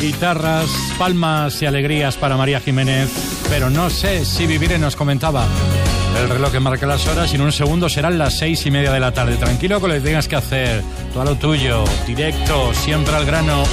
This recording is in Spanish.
Guitarras, palmas y alegrías para María Jiménez, pero no sé si Vivire nos comentaba. El reloj que marca las horas y en un segundo serán las 6:30 de la tarde. Tranquilo con lo que tengas que hacer, todo a lo tuyo, directo, siempre al grano.